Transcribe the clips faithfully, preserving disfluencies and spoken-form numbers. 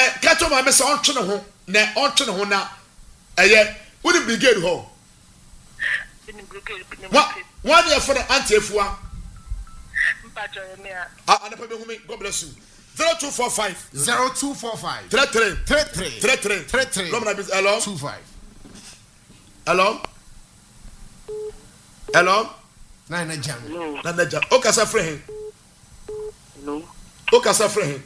Eh, catch my mess on channel home, ne on channel home now. Eh, wouldn't brigade home. What? One year for the anti-Fua. Ah, God bless you. Zero two four five. Zero two four five. Three three. Three three. Three three. Three three. Hello. Two five. Hello. Hello. Nine jam. Nine jam. O kasa frɛ hin. Hello. O kasa frɛ hin.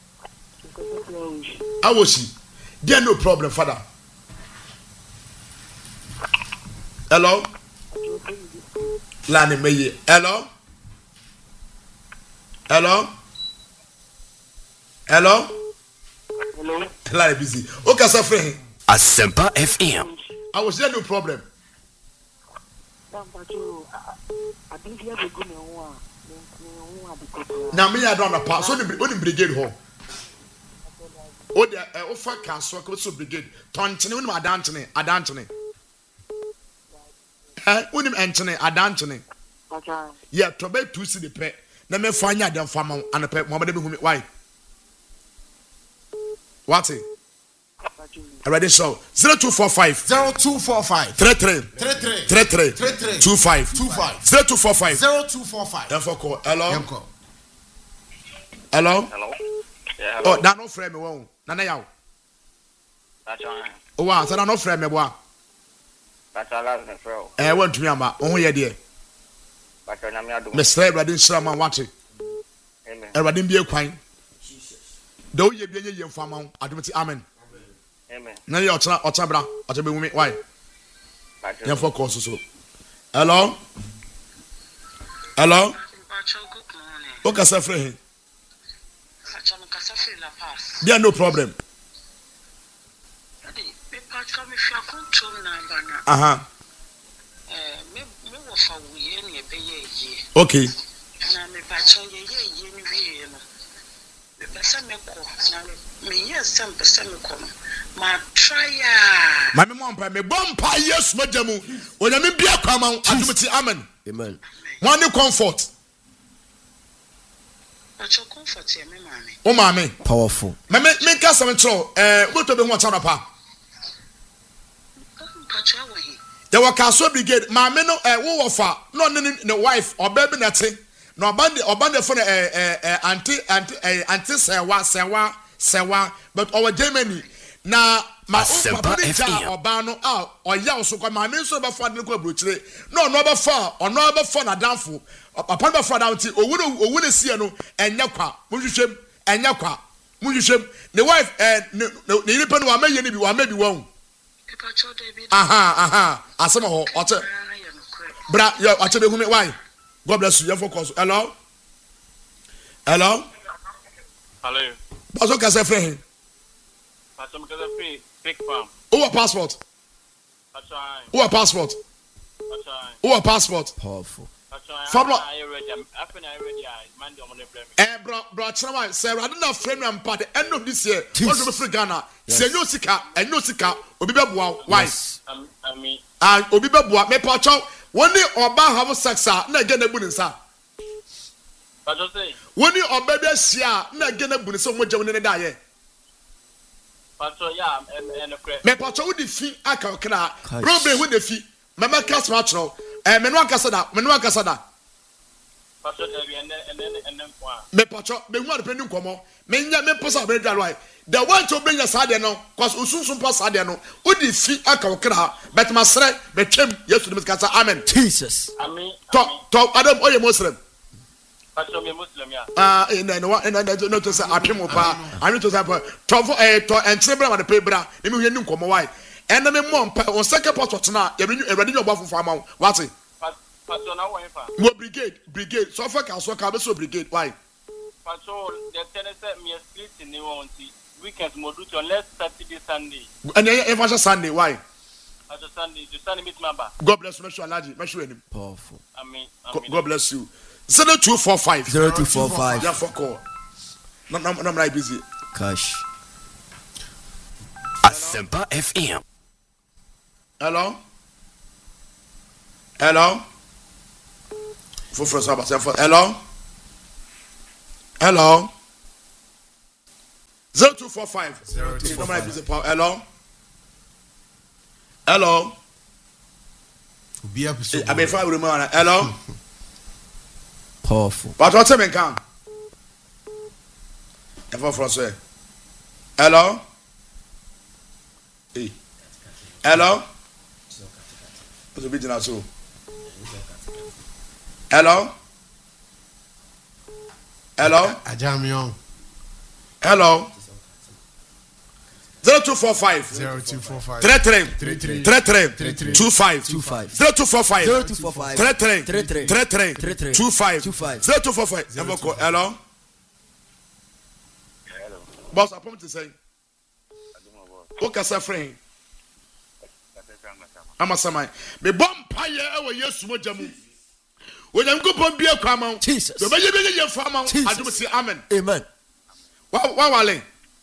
Awoshi. There no problem, father. Hello. Lani meye. Hello. Hello. Hello. Hello. Lani busy. O kasa frɛ hin. Asempa F M. Awoshi, there no problem. Now me I don't know pass. So the brigade home. Oh, the offer council so brigade. Tontine when my dantine, a dantine. Eh, when him entine, a dantine. Yeah, to be two see the pet. Let me find out them farm and a pet. Mama, why? What's it? Already so zero two four five zero two four five three three three three three three three three two five two five zero two four five zero two four five. Therefore call hello Hello. hello Yeah, hello. Oh, that no frame me won na yaw That's right. oh wow so that no frame me boa That's all last name, bro. eh want to me amba oh ye de That's your name, Adu. me stray brother shira man watch Amen. everybody be kwan Jesus do ye be ye mfa man adumti amen Amen. na ye otra otra bra otra be wumi why That's ye for call so so hello hello o ka sa frɛ hin there no problem uh-huh okay Mami mompa me bompa yes majamu onyame bia kwama adumti amen Amen. One comfort Acho comfort ye me mami. o mami Powerful. me me me ka sam tro eh go to be ho cha pa Acho awahi. there were Castle Brigade mami no eh wo wofa no ne ne wife oba bi na te no oba de oba de for eh eh anti anti eh anti sewa sewa sewa but our Germany na ma o papa ni ja oba no a oya so kwa mami so be fa de ko abrochire no no be fa ono be fa na danfo papa be fa down ti owu owu ne sie no enya kwa munhwehwem enya kwa munhwehwem the wife eh ne ne nipa no wa maye ne bi wa ma bi won Acho de bi. aha aha asema ho oche bra yo oche be hu me why God bless you you focus hello hello Hello. Baso ka se frɛ hin That's some kind of fake, fake farm. o passport That's right. o passport That's right. o passport Powerful. That's right. Fabro- I already. I think I already. I Monday I'm gonna blame me. eh bro bro chama say I don't frame am part the end of this year what do we free Ghana say no sika enyo sika obi be boa why Um, I mean, and obi be boa me pa chaw woni oba have sex a na ge na bu nsa I just say. woni oba be hia na ge na bu nsa mo gye ne da ye Pastor, yeah, and and a credit. me pa chaw wo di fi aka okra problem wo de fi mama class ma chaw eh me no akasa da me no akasa da Pastor, and then and then and then one. me pa chaw me hu adepending komo me nya me posa be dwa why the one to bring your side no cause usunsun pa side no wo di fi aka okra but masre me twem yesu de kasa amen Jesus. I mean, to to adam oye muslim Pastor, me Muslim, yeah. ah ina no ina no to say apem pa ani to say to for eh to enchire bra ma de pe bra me hu ni nkomo why ena me mo mpa on second passport na e renew e ready your bafo for am what Pastor, now what if? mo brigade brigade so for can so ka be so brigade why Pastor, the tenant said me a split in the one weekend moduti unless Saturday Sunday. and e fa Sunday why Pastor Sunday, the Sunday meet member. God bless you make sure alaji make sure him Powerful. I mean, I Go- mean. God bless you zero two four five Zero two four five. yeah for call no no no I'm busy Cash. Asempa F M. hello hello for for hello hello zero two four five. zero two four five. Hello. Hello. Obi episode. I mean, five remember. Hello. Powerful. But what's happening? Come. Ever for us. Hello. Hey. Hello. What's the video now? So. Hello. Hello. Ajamion. Hello. Zero two four five. Zero two four five. Three three. Three three. Three three. Three three. Two five. Two five. Zero two four five. Zero two four five. Three three. Three three. Three three. Three three. Two five. Two five. Zero two four five. Never call. Hello. Hello. Boss, I promise to say. Okay, sir, friend. I'm a samai. Me bomb pie. Ewa Yesu mo jamu. When I'm go bomb beer come out. Jesus. The baby baby your farm out. I do Jesus. say amen. Amen. Wa wa wale.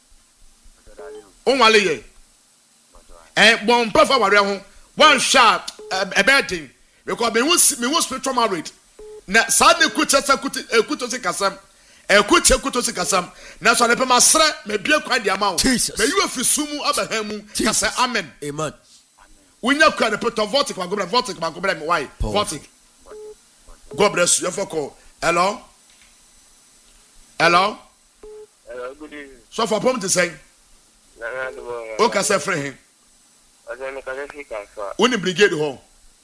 On wale ye. Eh, bon prefer wale ho. One shot a bad thing. Because me who me who spiritual married. Na sa de kuta sa kuta kuta se kasam. E kuta kuta se kasam. Na so le pe masre me bie kwa dia ma wo. Jesus. Me you afisumu abraham mu ka say amen. Amen. Unya kwa de put vortic kwa go vortic kwa go me why? Vortic. God bless you. For call. Hello. Hello. Hello, good evening. So for pom to say. O ka say friend him. Ajami ka se fika so. Woni brigade ho.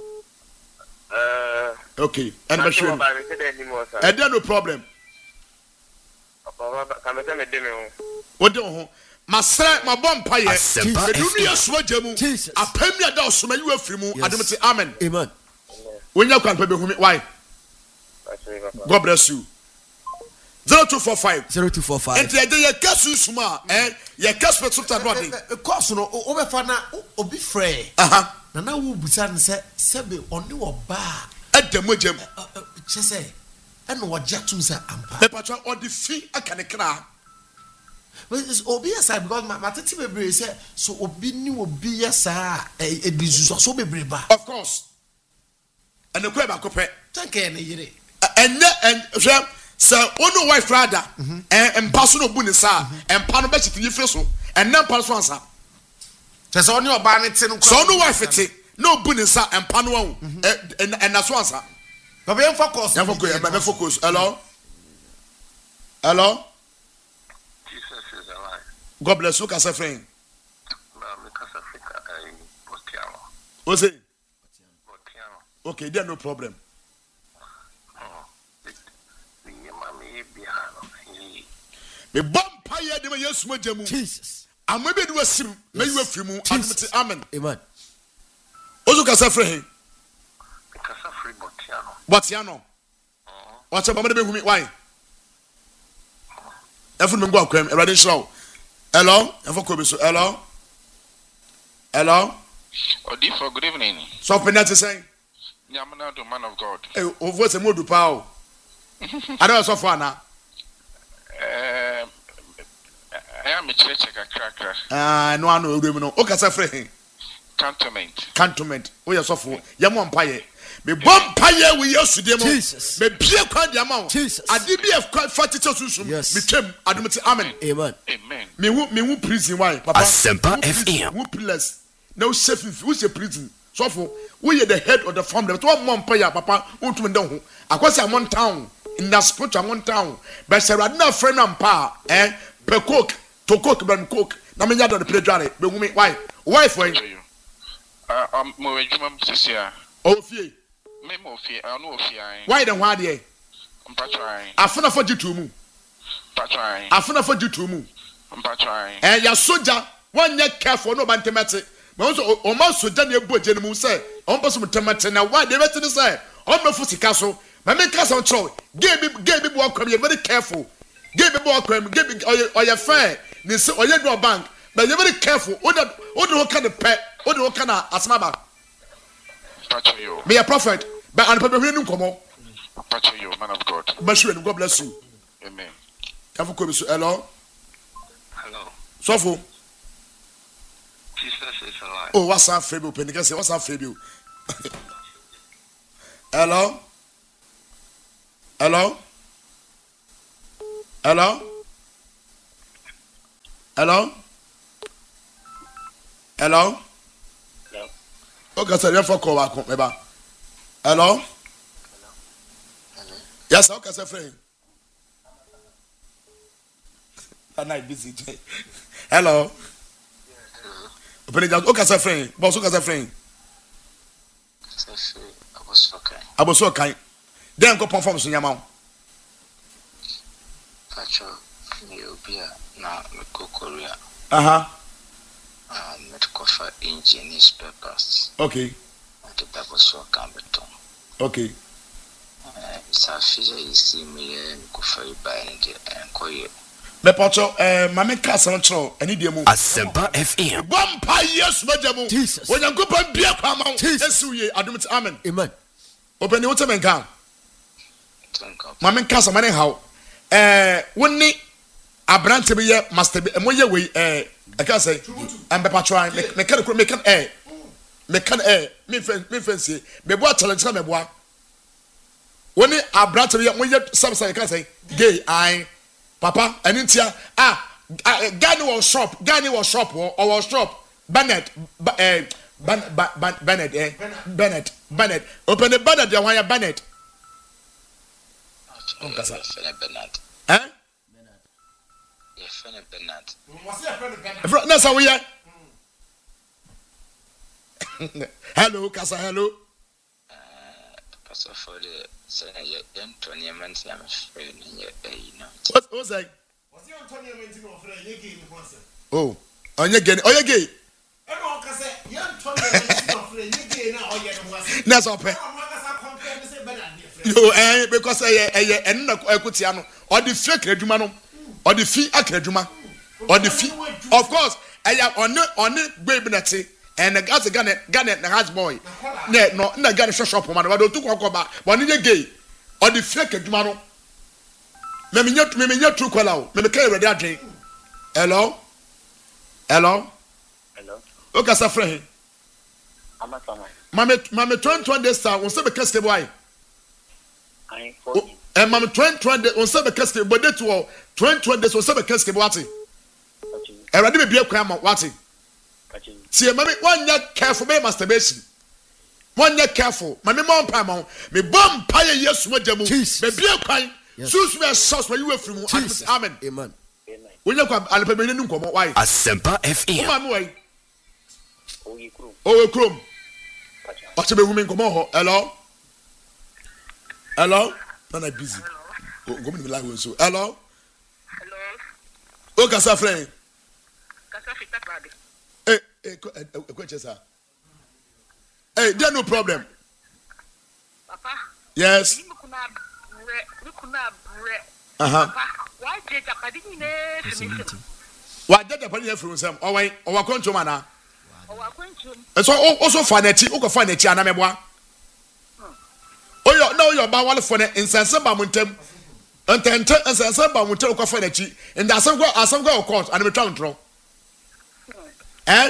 Eh, Okay. And be sure. ba me se dey ni mo sa. E dey no problem. Papa ka me se me dey me ho. Wo dey ho. Masra ma bom paye. Asempa Me dunu F M. yeso ajamu. Jesus. Apam ya da osoma yu afiri mu. Yes. Adom say amen. Amen. Wonya kwan pa be hu me. Why? God bless you. zero two four five. Zero two four five. Enti ade ye kasu suma eh ye kasu petuta no ade. Course no obefa na obi frɛ. Aha. Na na wo busa ne sɛ sɛbe ɔne wɔ ba. Adamu ajam. Kyɛ sɛ ɛna wɔgye atum sɛ ampa. Me patwa odi fi aka ne kra. Obi yɛ saa because ma tete bebree sɛ so obi ni obi yɛ saa ɛdi nsusu so bebree ba. Of course. And the kwe ba ko pe. Tanka ne yere. Enye en hwe se onu wife rather eh empa so no bu ni sa empa no be chiti yifre so enne empa so ansa. Kyɛ sɛ ɔne ɔba ne te no. So onu wife te no bu ni sa empa no wo en na so ansa. Baba yɛn focus. Yɛn focus, yɛn focus. Hello. Hello. Jesus is alive. God bless you, Kasa friend. Na me ka se fika ai Botiano. O say, Botiano. okay, there no problem. Me bom paye de me Yesu majamu. Jesus. Amma be do asim, me you afiri mu, adom amen. Amen. Ozu Kasa friend. Kasa free Botiano. Botiano. Watch about me be hu me why? Efu me go akwam, Erade show. Hello, efu ko be so. Hello. Hello. Odifo, good evening. So penalty saying. Nyamana, the man of God. Eh, o voice mo du pa o. I don't so far now. Um, I am a church kakra. Ah, no ano ewure mu no. O Kasa friend. Cantonment. Cantonment. O ye so fo. Ye mo mpaye. Me bom paye we Yesu de mo. Jesus. Me bie kwa de ma o. Jesus. Ade bi e kwa fa tete susum. Yes. Me twem adom te amen. Amen. Amen. Me hu me hu prison why? Papa. Asempa wo prison, F M. Wo pillars. Now chef if wo prison. So for we are the head of the family. But one mom paye papa untum ndon ho. Akwase amon town in that spot amon town. But say radna friend am pa eh pe coke to coke ben coke. Na me nya do the play dware. Be hu me why? Why for you? To you. Uh, um, mo ejuma sisia. Oh fie. Me mo fie, I know fie ai. Why the why there? Mpatrai. Afuna for jitu mu. Mpatrai. Afuna for jitu mu. Mpatrai. Eh ya soldier one year careful no bantemete. Me also o ma soldier na ebu agye no mu say on pass mu temete na why they bet ni say on mefo sika so. Me me kasa on throw. Game bi game bi bo akwam you very careful. Game bi bo akwam game bi oye fair. Ni say oye do bank. But you very careful. O da o do ka the pet. O do ka na asmaba. Mpacho you. Me a prophet. But an people hwe nu komo. Mpacho you, man of God. Bashwe God bless you. Amen. Kafu ko bi so hello. Hello. Sofo. Jesus is alive. Oh, what's up, Fabio? Penny say, what's up, Fabio? Hello? Hello? Hello? Hello? Hello? Hello? Okay, sir, you for call back, maybe. Hello? Hello. Yes, okay, sir, friend. That night busy. Hello? Hello. Open it. Okay, sir, friend. Boss, okay, sir, friend. Safi, I was okay. I was so kind. Then go perform so yamau. Pacho, you be now me go Korea. Uh-huh. Um, me to cover engine papers. Okay. I did that was so cambeton. Okay. Uh, Safi, you see me and go for you by and Korea. Me pacho, eh, mame kasa no chro, eni die mu. Asempa F M. Bompa yes majamu. Jesus. When you go pan bia kwa ma. Jesus. Esu ye adum amen. Amen. Open you tell kan. Thank God. Mame kasa mane how. Eh, woni abrante be ye master be mo ye we eh I can say am be pacho me me kan me kan eh me kan eh me fen me fancy me bo challenge me bo. Woni abrante be ye mo ye sam say can say gay I Papa, and in here, ah, Gani was shop, Gani was shop, or was shop, Bennett, eh, Bennett, eh, Bennett, Bennett, open the Bennett, you want your Bennett, You're friend Bernard. eh? You're friend Bernard. That's how we are. Hello, Casa, hello. Uh, Pastor for the saying you're twenty months, I'm afraid, and you're, you know. What was I? Oh, on your gay, oh, you're gay. That's okay. You eh because eh eh eh no ekutiano or the fake adwuma no or the fee akadwuma or the fee of course eh on on baby nati and the gas gun gun na house boy ne no na gun shop man but do kokoba but ni gay or the fake adwuma no me me nyot me me nyot true kwala o me me kai ready adwen hello hello Hello? okay sa friend I'm a summer. mame mame twenty twenty days star won se be kase boy I for you. and mama twenty twenty on se be kase but date wo twenty twenty days on se be kase boy ati Catching. e ready be bia kwan ma wati Catching. see mame one get careful be masturbation one get careful mame mo mpa ma me bom pa ye yesu majamu Jesus. be bia kwan sus me sauce where you afiri mu Jesus. amen Amen. Amen. when you kwa alpe be ni nkomo why Asempa F o M. ma me why Oh, you crew. o krom Catching. o se be hu me nkomo ho hello hello na na busy go go me like so hello Hello. o ka sa friend Kasa fita pade. eh eh ko eh ko chesa eh there no problem Papa. yes Ni kuna bre, ni kuna bre. uh-huh Papa, why did you padi ni ne finish? wa dada pa ni afiri nsam o wan o wa kontro mana O wa kwenchum. so also fa na chi o ko fa na chi ana meboa oyo na oyo ba wale fo ne nsanse ba muntem ntente nsanse ba muntem ko fa na chi nda asem ko asem ko court ana betwa ntro eh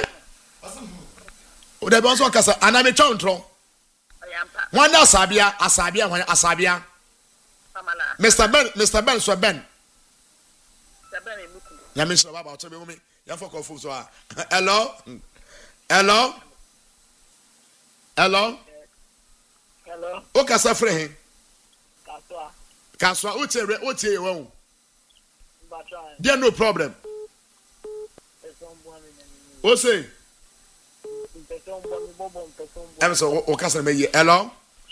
o da bo so kasa ana betwa ntro Oyampa. wana asabia asabia wana asabia Pamala. Mr Ben Mr Ben so Ben Sabane muku. ya me so baba o tebe umi ya fo ko fu so a hello hello hello Hello? o kasa frɛ Kaswa. kaswa o tie o tie wo Batrai. there no problem Person born in o say the person born in Bobo, person born. em so o kasa me ye hello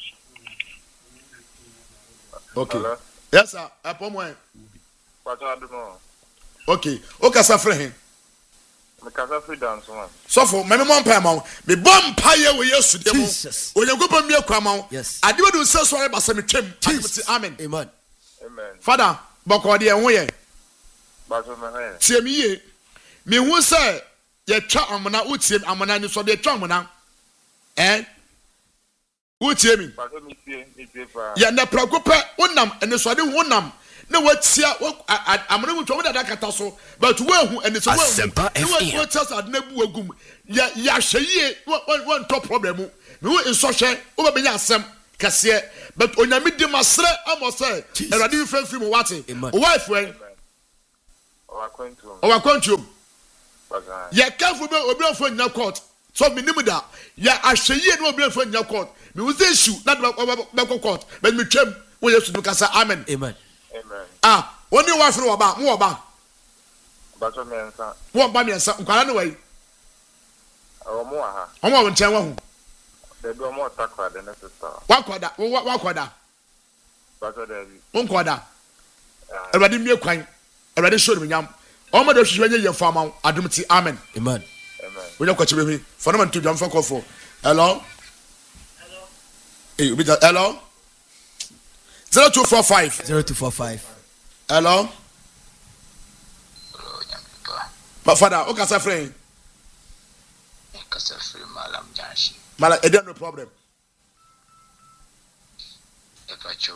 okay Hello? yes sir apo mo But I don't know. okay o kasa frɛ Me kasa free dance man. so for me me mo mpa ma me bom pa ye wo yesu de mo Jesus. onyankopɔ mi akwa ma Yes. ade we do nse so are ba se me twem Jesus. amen Amen. Amen. father bɔkɔ de ho ye But me hey. tie me ye me hu sɛ ye twa amona utie amona ni so de twa amona eh utie mi But me see me see pa. ye na prago pɛ wonam ene so de wonam na watia amona mu twom da da kata so but we hu ene so we Asempa F M. we tell sad na bu agum ya ya hweye one top problem mu me wo nsɔhwɛ wo ba benya asɛm kɛseɛ but onyame di masrɛ amo sɛ Jesus. erade mfrɛ mfiri mu wate Amen. o wife we Or I going to. o wa kwantuom ye careful be obi ofo nya court so minimum da ya ahweye no obi ofo nya court me wo say issue na be court but me twam wo yesu no kasa amen Amen. Amen. ah oni wa fro oba mo oba Baso me nsa. wo ba me nsa nkwara no wai Omo aha. omo wo nchen wa hu The do mo takwa the sister. wa koda wa koda Baso de bi. wo koda Everybody mie kwan everybody show me nyam omo de hwehwe nye ye fama adum ti amen Amen. Amen. we nya kwache be for no man to jam for call for hello hello eh obi hello zero two four five zero two four five hello but father o kasa friend kasa free malam janshi mala e dey no problem e pacho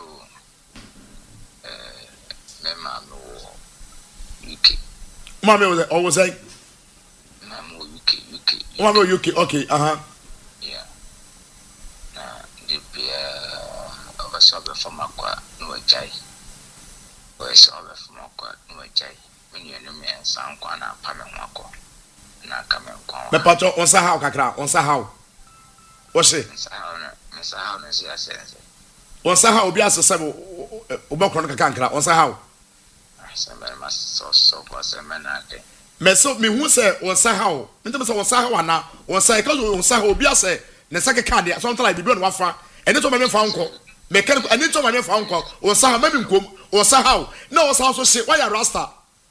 eh mema no U K mama was always say mama U K U K mama U K okay uh-huh yeah na the uh over sobe from akwa no jai o sobe from akwa no jai when you know me san kwa na pa me nwako na ka me kwa me pacho on sa how kakra on sa how o se sa na me sa how na si asense on sa how obi asese obakro no kakra nkra on sa how Semana mas so so kwa semana ke. me so me hu say on sa how ntem say on sa how na on sa because on sa how obi ase ne sa keka de so ntala bibi no wafa ene to ma me fa nko me kan ene to ma me fa nko on sa how ma me nkom on sa how na on sa so she why ya rasta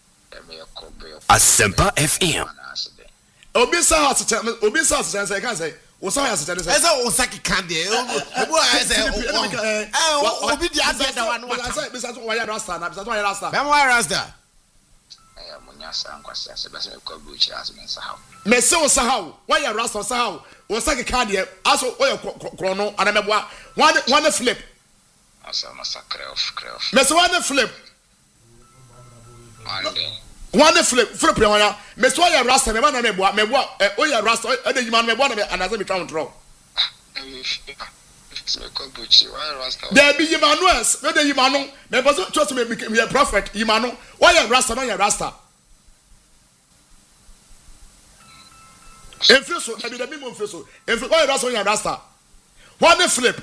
Asempa F M. obi sa how se obi sa se say kan say on sa how se say esa o saki kan de ebo esa eh obi di ade da wa no wa say be say why ya rasta na be say why ya rasta be why rasta Eh munya san kwa se se be se ko bu chi as men sa how. me say on sa how why ya rasta sa how on sa keka de aso o ya kro no ana meboa one one flip Asa masakre of cref. me say one flip Ande. one flip flip ya wana me so ya rasta me ba na meboa meboa o ya rasta e de yima meboa na anaze me twa ntro Se ko bu chi why rasta. there be yima no es me de yima no me ba so trust me me a prophet yima no why ya rasta no ya rasta efio so na be de me efio so efio why ya rasta no ya rasta one flip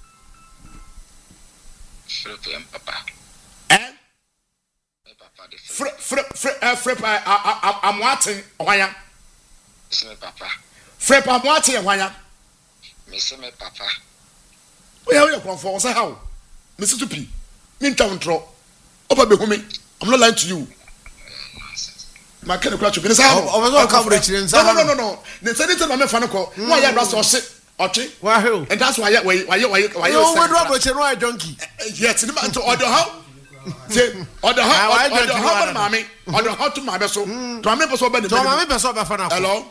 Flip em papa. eh Me papa de flip flip flip uh, flip am watching ohanya Se me papa. flip am watching ohanya Me se me papa. we are going for say how Mister Tupi me ntwa ntro oba be humi I'm not lying to you ma kan kura chukene say how o so ka bure chire nsa no no no no ne say it na me fa no ko no ya rasta o se oche wa he and that's why why why why why o we do bure chire no donkey yes ni ma to order how say order how order how mama order how to mama so to me person be ne to ma me person be fa na hello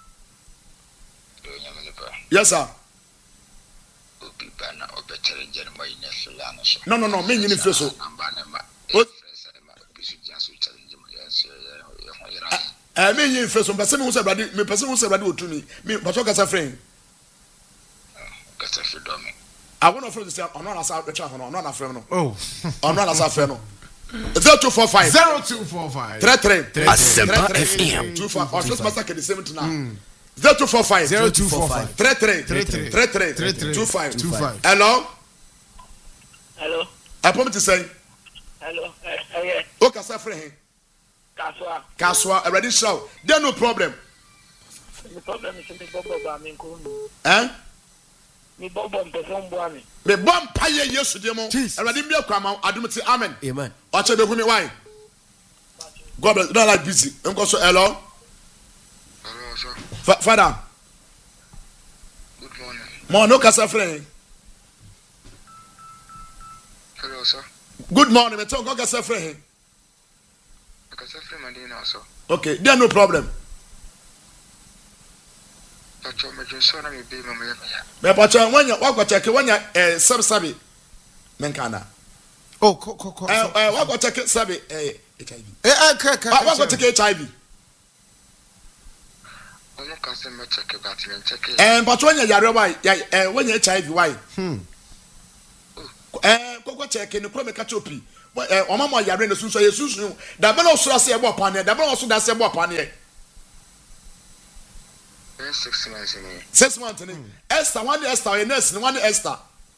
yes sir Obi bana obetere jere mo ina fila no so. no no no me nyini fie so Amba na ma. What? Bisu jansu challenge mo yes yo eh me nyini fie so person me hu say brade me person hu say brade otumi me pato kasa friend kasa freedom. I want to friend say on na sa recha ho no na friend no oh on na sa friend no zero two four five zero two four five three three Asempa F M. two five or just master the same thing now zero two four five zero two four five three three three three three three three three two five two five hello Hello. I promise to say Hello. Eh, eh, o kasa friend Kaswa. kaswa already show there no problem The problem is me bobo ba me ko no. eh Me bobo person bo ami. me bom paye yesu de mo Jesus. already be kwama adum ti amen Amen. o che be hu me why God bless don't like busy nko so hello Hello sir. Fa- father Good morning. mo no kasa friend Hello sir. good morning me talk kasa friend Kasa free Madina so. okay there no problem Pacho me just na me be mama ya. me pacha wanya wa check wanya eh sab sabi menkana oh ko ko ko eh eh wa check sabi eh H I V eh eh ka ka wa check H I V Ono kasa me check but me check. eh pacha wanya yare why eh wanya H I V why hmm eh koko check ni kro me ka chopi eh o mama yare na sunso ye sunsu da be na osura se e bo pane da be na osu da se e bo pane six months ni. Six months ni. Esther, one day Esther, your nurse, one day Esther.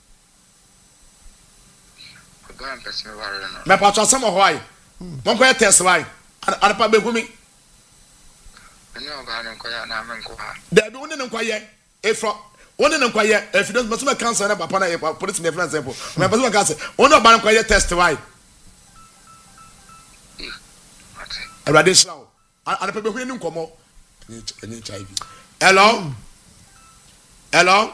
Go and person me worry no. Me pa twa some why. Mon ko test why. Ana pa be humi. Ni o ba no ko ya na men ko ha. Da bi woni ne nkwa ye. Efro. Woni ne nkwa ye. If you don't must be cancer na papa na police me friend simple. Me person cancer. Woni o ba nkwa ye test why. Awurade slaw. Ana pa be humi ni nkomo. Any H I V. Hello? Hello?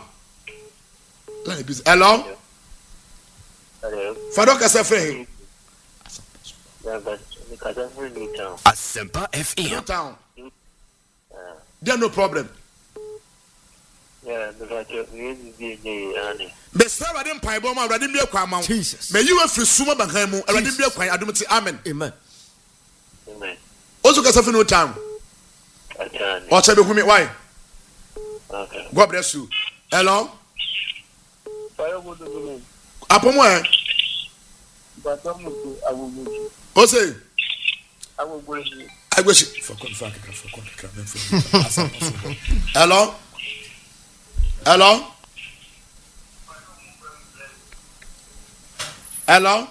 Hello? Hello. Fado kasa frɛ. Yeah, but the cousin for New Town. Asempa F New M. Town. Uh, There no problem. yeah, because you need to be a Me say awurade mpai bɔ ma awurade mbie kwa ma wo. Jesus. Me yi wa firi suma bankan mu awurade mbie kwa adom ti amen. Amen. Amen. Oso kasa for New Town. Atani. Ocha be humi why? Okay. God bless you. Hello? Fire would the woman. Apomo eh? But I'm going to, I will move you. O say I will bring you. I wish for con for for con for. Hello? Hello? Hello?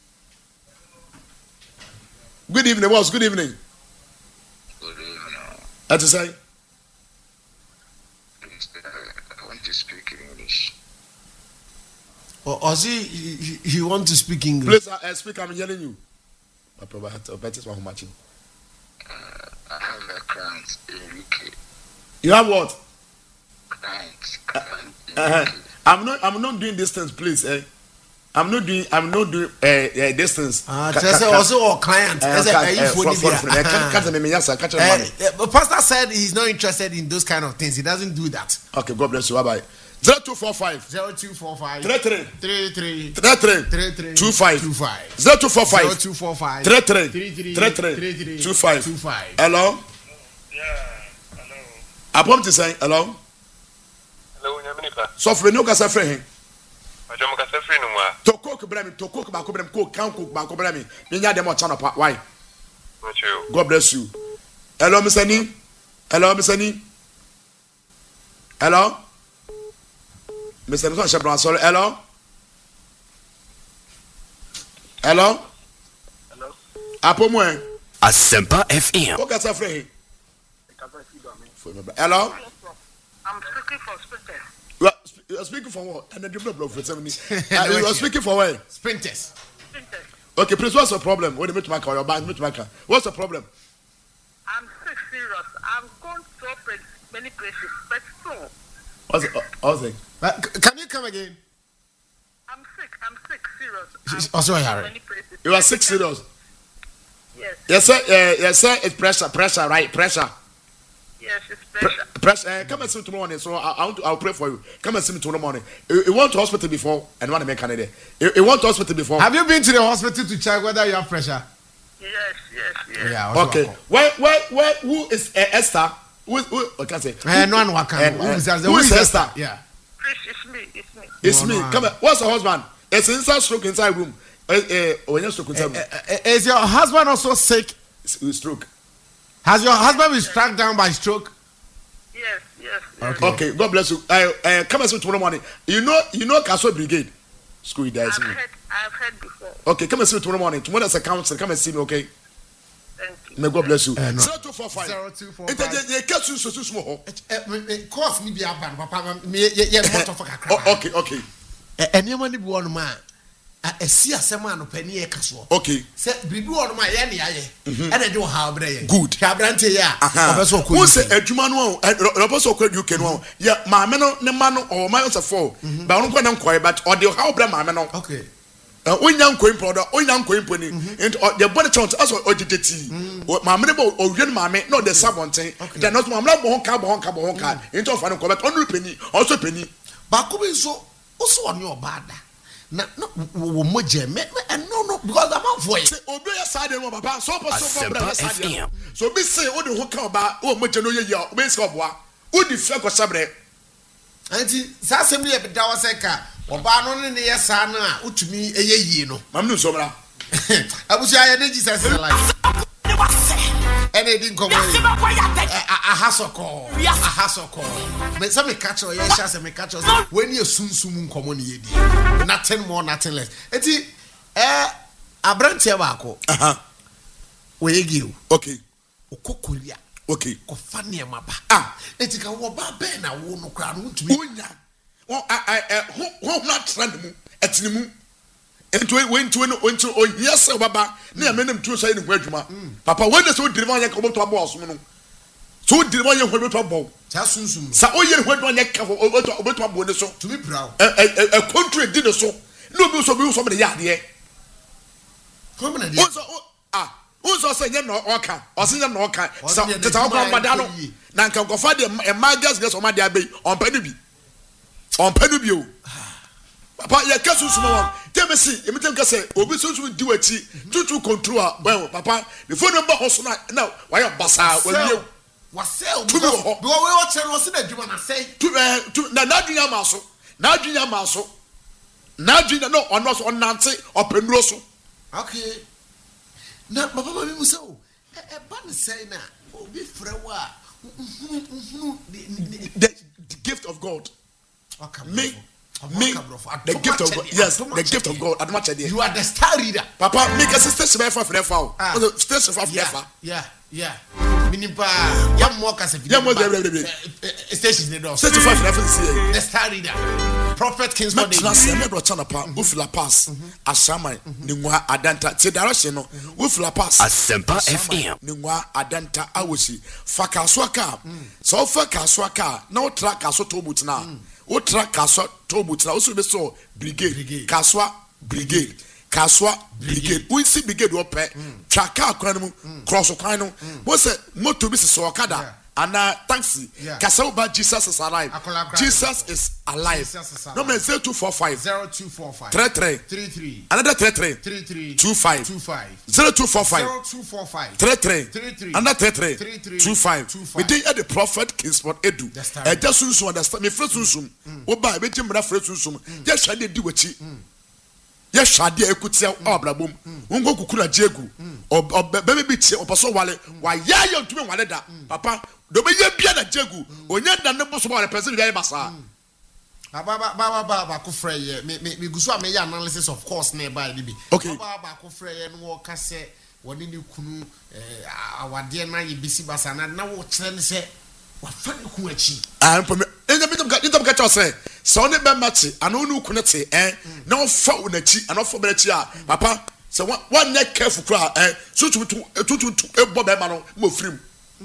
Good evening, boss. Good evening. Good evening. What to say? Please, uh, I want to speak English. Or, or see, he, he, he want to speak English. Please uh, uh, speak. I'm yelling you. I probably have to bet it's one matching. Uh, I have a client in U K. You have what? Client, client in Uh-huh. U K. I'm not. I'm not doing distance, please. Eh? I'm not doing. I'm not doing uh, uh, distance. Ah, Ca- just ca- say also our client. Uh, As a- ca- are you uh, funny for- for- there? for- uh, can't- can't me, yes, sir. Catch the Eh, money. eh, but Pastor said he's not interested in those kind of things. He doesn't do that. Okay, God bless you. Bye bye. Zero two four five Zero two four five three three three three three three three three two five two five zero two four zero five two four five three three three three three three three three two five two five. Hello. Yeah, hello. Apom to say hello. Hello, Yaminika. So for no kasa friend him. I don't want to say no more. To cook bremi to cook ba ko bremi cook can cook ba ko bremi. Me nya dem o channel pa why? Not you. God bless you. Hello, Mister Ni. Hello, Mister Ni. Hello. Mister Nson Shebran, sorry. Hello. Hello. Hello. Apomo eh. Asempa F M. O kasa friend him. For me. I'm Hello. speaking for Spitter. You are, sp- you are speaking for what? And the develop for seventy. Uh, you are speaking for what? Sprinters. Spitter. Okay, please. What's the problem? What do you make my car? Your band, make my car. What's the problem? I'm sick serious. I'm going to open many places, but still, What's it? What's it? Uh, c- can you come again? I'm sick. I'm sick serious. She's I'm also going to Harry. many places. You are sick, serious. Yes. Yes, sir. Uh, yes, sir. It's pressure, pressure, right? Pressure. Yes, it's Pre- pressure. pressure. Uh, come and see me tomorrow morning. So I, I want to, I'll pray for you. Come and see me tomorrow morning. You, you went to hospital before, and want to make Canada. You, you went to hospital before. Have you been to the hospital to check whether you have pressure? Yes, yes, yes. Yeah. also Okay. welcome. Where, where, where? Who is uh, Esther? Who, who? I can't say. Eh, no one can. Eh, Who eh, is that? who is Esther? Yeah. Chris, it's me. It's me. It's No, me. no, Come here. What's your husband? It's inside stroke inside room. Uh, uh, when you stroke inside room. Eh, eh, Is your husband also sick? It's stroke. Has your husband been struck down by stroke? Yes, yes, yes. Okay. Okay. God bless you. Uh, uh, come and see me tomorrow morning. You know, you know, Castle Brigade. School there is I've me. heard, I've heard before. Okay, come and see me tomorrow morning. Tomorrow there's a council. Come and see me. Okay. Thank you. May God bless you. Eh, no. Zero two four five. Zero two four It five. is a case so so small. Cough ni bi aban papa me ye ye motor for kakra. Oh, okay, okay, Enema ni bi won ma a esi asem anopani e kaso. okay. Se bibi won ma ye ne aye. E na de wo ha obra ye. Good. Ka brante ye a obeso ko. Who say adwuma no o obeso ko U K no. Yeah, maame no ne ma no o ma so four. Ba won ko na nkoi but o de how obra maame no. Okay. Uh, onya nkoi product, onya nkoi poni. And the body chant as o dideti. Maame ne bo o hwe maame no the sabonten. Then not maame bo honka bo honka bo honka. Into of an ko but onu penny, also penny. Ba ko bi so oso oni obada. Na no wo moje me no no because I'm out for it. Obi ya side no papa so po so for Asempa bra F side. M. So be say o de ho ka oba o mo je no ye ya o be say oboa. O di fe ko sabre. Anti sa asem ni e beda wa se ka oba no ne ne ye sa na a utumi eye yie no. Mam no so bra. Abusu aye ne Jesus life. And they didn't come. Aha soko. Aha soko. Me say me catch or yes, say me catch us. When you soon soon come on ye di. Nothing more, nothing less. Eti eh abrantia baako. Aha. We give. Okay. Okokolia. Okay. Ko fa ne maba. Ah, eti ka wo ba be na wo no kra no ntumi. Onya. Won I I ho ho na trend mu. Etini mu. Ento we ento no ento o yes baba na ya menem tu so ye ne ho adwuma. Papa when dey so deliver ye ka oboto abo osom no. So deliver ye ho oboto abo. Sa sunsun. Sa o ye ho adwuma ye ka oboto oboto abo ne so. Tumi brow. E e country di ne so. No bi so bi so me ya de. Come na de. Ah Unso say nye no oka, osi nye no oka. So teta okwa mada no. Na nka nkofa de e magas gas o mada abei, onpa no bi. Onpa no bi o. Papa ye kasu sumo won. Tell see, e metem ka say obi sunsun di wachi, tutu control a, well papa, the phone number hoso na na why basa we wasel because we watch no se na dwuma na say. Tu na na dwuma ma so. Na dwuma ma so. Na dwuma no ono so onante openuro so. Okay. Na papa mami musa o e ba ne say na obi frɛ wa the gift of God. Okay. Me me the gift of God. Yes, the gift of God. You are the star reader. Papa make a sister she for for for. Station for for. Yeah, yeah. Minipa yam mo kasa video. Yam mo dey station dey do. Station for for see. The star reader. Prophet Kingston dey. Na say me bro chana pa ufila pass. Asama ni ngwa adanta. Ti direction no. Ufila pass. Asempa F M. Ni ngwa adanta awosi. Faka so aka. So faka so aka. Na o track aso to boot na. O track aso to boot na. O so be so brigade. Kaswa brigade. Kaswa brigade. We see brigade wo pe. Traka akran mu. Cross kwan no. Wo say motor bi so okada. And uh, taxi. Kasauba Jesus is alive. Jesus is alive. Number zero two four five zero two four five three three three three another three three three three two five two five zero two four five zero two four five three three three three another three three three two five. We did at the prophet Kingston Edu. I just soon understand me first soon. Oba be jim bra first soon. Just shade di wachi. Yes, shade ekutia obrabom. Ungo kukura jegu. Or baby bit or paso wale. Why ya you to me wale da. Papa do be ye bia na jegu. Onya da ne boso wale person ya basa. Baba baba baba ko frɛ ye me me guso me ya analysis of course na ba bi. Okay. Baba baba ko frɛ ye no ka se woni ni kunu eh awade na ye bisi basa na na wo kyerɛ ne se wa fa ne ku achi. Ah mpo me enya me tumka tumka ka chose. So ne be mate ano nu ku ne te eh na wo fa wo na chi ano fo be na chi a papa so one neck careful kra eh so tu tu tu tu ebo be ma no mo firim.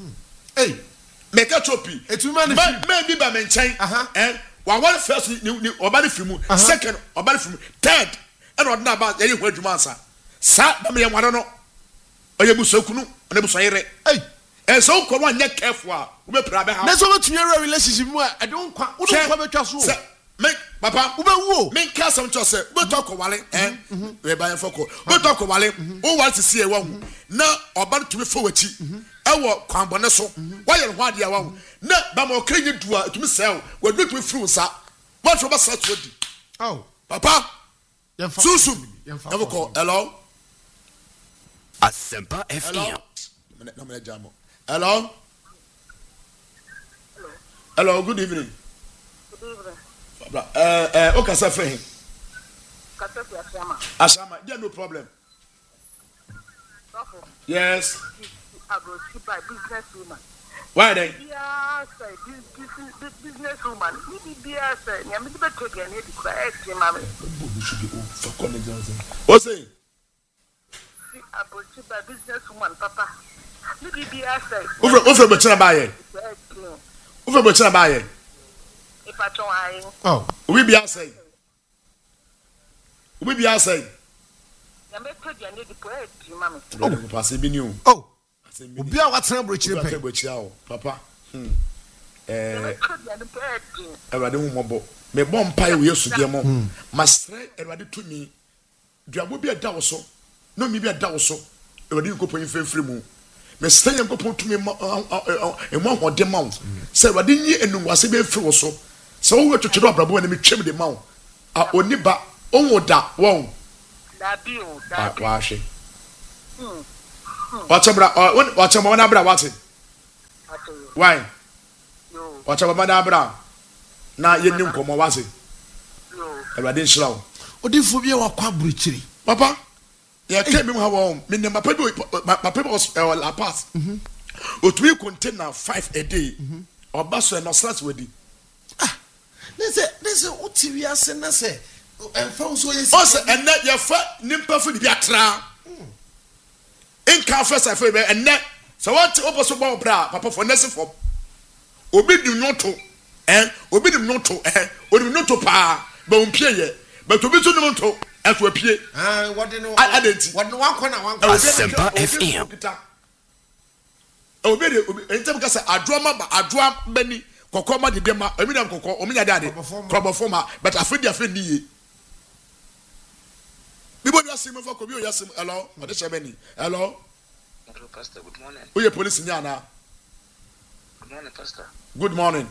Hey make a trophy. Etu ma ne fi. Me bi ba me nchen eh wa one first ni ni oba ne firim second oba ne firim third and ordinary about ye hu adwuma ansa sa ba me ye nwado no oye busokunu na busayere. Hey and so ko one neck careful a we be pra be ha. Na so betumi a relationship mu a I don't kwa wo don't kwa betwa so. Me papa wo be wo me ka some to say we talk wale eh we buy for ko we talk wale o wa sisi e wa hu na oba tumi fo wachi e wo kwanbone so wa ye ho ade wa hu na ba ma okrenye du a tumi sel we do tumi fru sa what for ba sa to di. Oh papa susum e e ko hello Asempa F M. No me jamo hello hello good evening. Good evening. Eh eh o ka sa fe hin Katepi Ashama. Ashama there no problem. Okay. Yes I go see by business woman. why then Yes, business business woman. Maybe yes, yeah, me be take any the correct mama. o say See I go see by business woman papa. Maybe yes. o fre o fre be chira ba ye o fre be chira ba ye if I try. Oh we be asay we be asay Ya me take any the correct mama. oh pass bi ni o oh obi a watena brochire pe pe be chira o papa hmm eh Me take any correct. Ewade hu mobo me bom pai we yesu de mo masre Ewade tumi duabo bi ada wo so no mi bi ada wo so Ewade nkopon fefre mu me stay nkopon tumi ma e mo hode ma wo se Ewade nyi enunwase be fre wo so se wo wetwetwe obrabo na me twem de ma wo a oniba onwo da wo Da bi o da bi. wa hwe Hmm. Watch abra uh watch mama na bra what? Why? Yo. Watch mama na bra. Na ye nim komo what? Yo. Everybody slow. Odifo bi wa kwa bruchiri. Papa, yeah, came in how me my people my people was uh, La Paz. Mhm. Otui container five a day. Mhm. Obaso no start with it. Ah. Nese nese otiwi ase na se enfo so yes. Ose enne ye fa nimpa fu bi atra. In can first I feel enne so what oboso bo bra papa for nese for. Obi dim no to eh obi dim no to eh obi no to pa ba ompie ye but obi so nim to as we pie. Ah what no identity. What no one corner one Asempa F M. Obi de obi entem ka say adroama ba adroa bani kokoma de dem emi na kokko omi nya dade krobofoma but afedi afedi ye bibo dia sim for kobi o yasim hello ode shebeni hello Hello, Pastor. Good morning. who you police nya na Good morning, Pastor. good morning